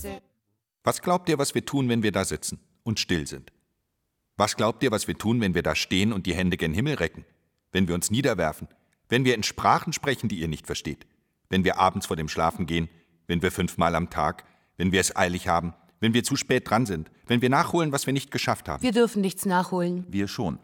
Sessel. Was glaubt ihr, was wir tun, wenn wir da sitzen und still sind? Was glaubt ihr, was wir tun, wenn wir da stehen und die Hände gen Himmel recken? Wenn wir uns niederwerfen? Wenn wir in Sprachen sprechen, die ihr nicht versteht? Wenn wir abends vor dem Schlafen gehen? Wenn wir 5-mal am Tag? Wenn wir es eilig haben? Wenn wir zu spät dran sind? Wenn wir nachholen, was wir nicht geschafft haben? Wir dürfen nichts nachholen. Wir schon.